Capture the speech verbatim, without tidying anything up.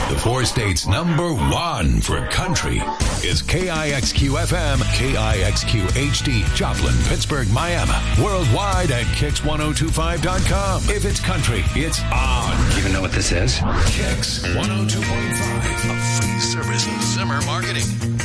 The four states number one for country is K I X Q F M, K I X Q H D, Joplin, Pittsburgh, Miami. Worldwide at kicks ten twenty-five dot com. If it's country, it's on. You even know what this is? Kicks one oh two point five, a free service of Zimmer Marketing.